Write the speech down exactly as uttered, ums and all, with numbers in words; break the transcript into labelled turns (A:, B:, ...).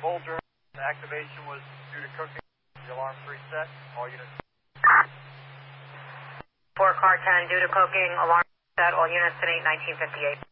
A: Bolger, the activation was due to cooking. The alarm reset. All units.
B: four car ten, due to cooking, alarm set, all units at eight nineteen fifty-eight.